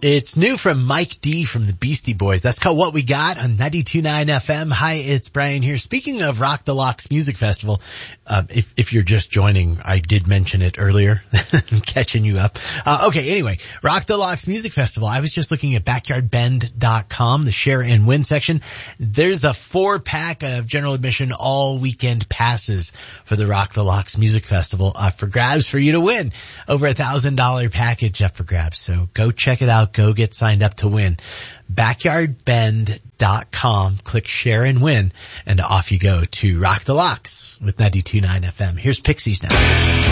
It's new from Mike D from the Beastie Boys. That's called What We Got on 92.9 FM. Hi, it's Brian here. Speaking of Rock the Locks Music Festival, if you're just joining, I did mention it earlier. I'm catching you up. Okay, anyway, Rock the Locks Music Festival. I was just looking at backyardbend.com, the share and win section. There's a 4-pack of general admission all weekend passes for the Rock the Locks Music Festival for grabs for you to win. Over $1,000 package up for grabs. So go check it out. Go get signed up to win. Backyardbend.com. Click share and win, and off you go to Rock the Locks with 92.9 FM. Here's Pixies now.